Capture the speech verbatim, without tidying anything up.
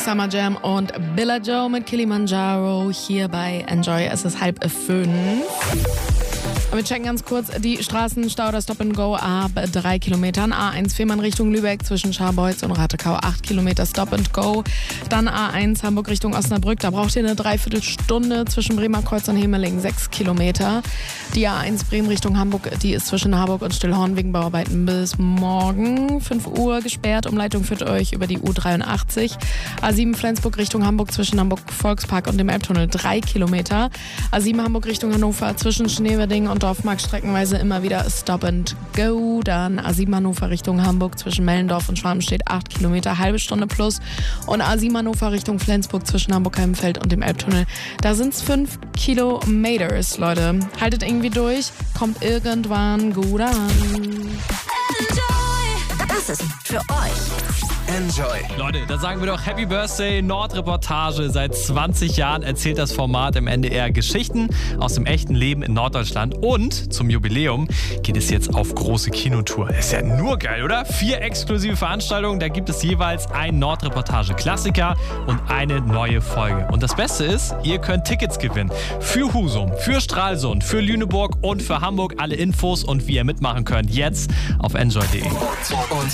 Summer Jam und Billa Joe mit Kilimanjaro hier bei Enjoy. Es ist halb fünf. Wir checken ganz kurz die Straßenstau, das Stop and Go ab drei Kilometern. A eins Fehmarn Richtung Lübeck zwischen Scharbeutz und Ratekau acht Kilometer Stop and Go. Dann A eins Hamburg Richtung Osnabrück, da braucht ihr eine Dreiviertelstunde zwischen Bremerkreuz und Hemeling sechs Kilometer. Die A eins Bremen Richtung Hamburg, die ist zwischen Harburg und Stillhorn wegen Bauarbeiten bis morgen fünf Uhr gesperrt. Umleitung führt euch über die U dreiundachtzig. A sieben Flensburg Richtung Hamburg zwischen Hamburg Volkspark und dem Elbtunnel drei Kilometer. A sieben Hamburg Richtung Hannover zwischen Schneewerding und Dorfmark streckenweise immer wieder Stop and Go. Dann A sieben Hannover Richtung Hamburg zwischen Mellendorf und Schwarmstedt acht Kilometer, halbe Stunde plus. Und A sieben Hannover Richtung Flensburg zwischen Hamburg-Heimenfeld und dem Elbtunnel. Da sind es fünf Kilometers, Leute. Haltet irgendwie durch, kommt irgendwann gut an. Das ist für euch. Enjoy. Leute, da sagen wir doch Happy Birthday Nordreportage. Seit zwanzig Jahren erzählt das Format im N D R Geschichten aus dem echten Leben in Norddeutschland. Und zum Jubiläum geht es jetzt auf große Kinotour. Ist ja nur geil, oder? Vier exklusive Veranstaltungen, da gibt es jeweils ein Nordreportage-Klassiker und eine neue Folge. Und das Beste ist, ihr könnt Tickets gewinnen. Für Husum, für Stralsund, für Lüneburg und für Hamburg. Alle Infos und wie ihr mitmachen könnt, jetzt auf enjoy punkt de. Und